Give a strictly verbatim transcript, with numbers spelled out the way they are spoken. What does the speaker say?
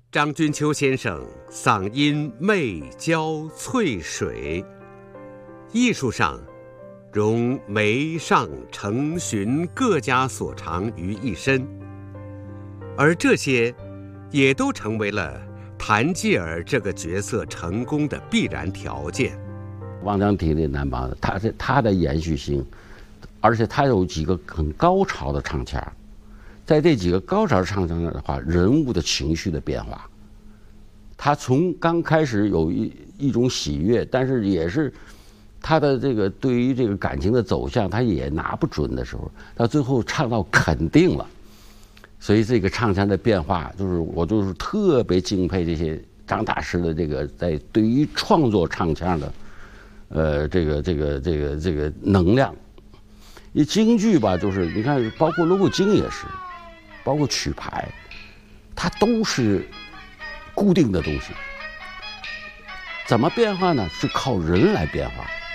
张君秋先生嗓音媚娇翠水，艺术上融梅上承寻各家所长于一身，而这些也都成为了谭继儿这个角色成功的必然条件。 望江亭的南帮，它是它的延续性，而且它有几个很高潮的唱腔，在这几个高潮唱腔的话，人物的情绪的变化，他从刚开始有一一种喜悦，但是也是他的这个对于这个感情的走向，他也拿不准的时候，到最后唱到肯定了，所以这个唱腔的变化，就是我就是特别敬佩这些张大师的这个在对于创作唱腔的，呃，这个这个这个这个能量。一京剧吧，就是你看，包括锣鼓经也是，包括曲牌，它都是固定的东西。怎么变化呢？是靠人来变化。